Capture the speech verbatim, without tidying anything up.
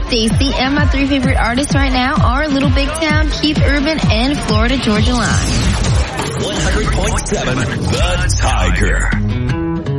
Stacy, and my three favorite artists right now are Little Big Town, Keith Urban, and Florida Georgia Line. one hundred point seven The Tiger.